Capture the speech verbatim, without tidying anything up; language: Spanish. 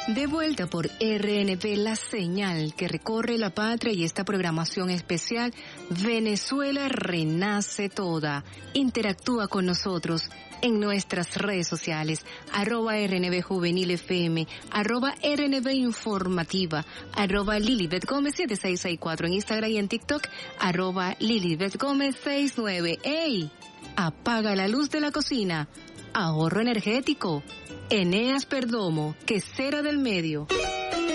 De vuelta por R N P, la señal que recorre la patria, y esta programación especial Venezuela Renace Toda. Interactúa con nosotros en nuestras redes sociales, arroba R N B Juvenil F M, arroba R N B Informativa, arroba Lilibet Gómez siete seis seis cuatro en Instagram y en TikTok, arroba Lilibet Gómez sesenta y nueve. ¡Ey! Apaga la luz de la cocina. Ahorro energético. Eneas Perdomo, quesera del medio.